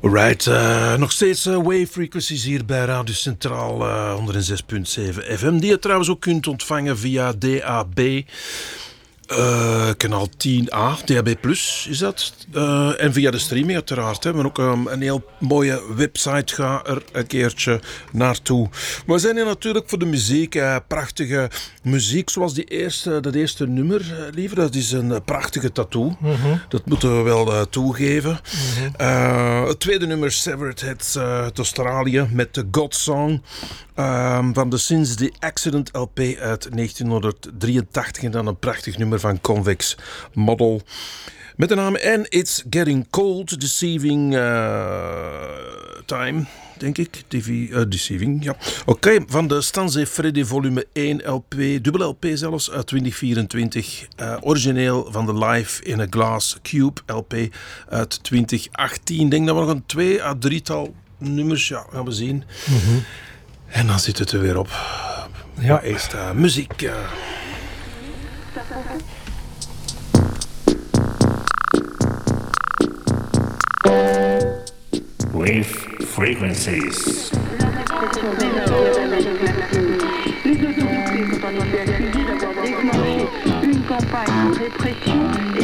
Alright, nog steeds wave frequencies hier bij Radio Centraal 106.7 FM. Die je trouwens ook kunt ontvangen via DAB. Kanaal 10A, DAB+, is dat. En via de streaming uiteraard. Hè. Maar ook een heel mooie website. Ga er een keertje naartoe. Maar we zijn hier natuurlijk voor de muziek. Prachtige muziek. Zoals dat eerste nummer, liever. Dat is een prachtige tattoo. Mm-hmm. Dat moeten we wel toegeven. Mm-hmm. Het tweede nummer, Severed Heads uit Australië. Met de God Song. Van de Since the Accident LP uit 1983. En dan een prachtig nummer van Convex Model. Met de naam And It's Getting Cold, Deceiving Time, denk ik. Deceiving, ja. Oké, van de Stanze Freddy volume 1 LP, dubbele LP zelfs, uit 2024. Origineel van de Live in a Glass Cube LP uit 2018. Ik denk dat we nog een 2 à 3-tal nummers, ja, gaan we zien. Mm-hmm. En dan zit het er weer op. Ja, eerst muziek. Wave frequencies. Les autorités sont en effet accusées d'avoir déclenché une campagne de répression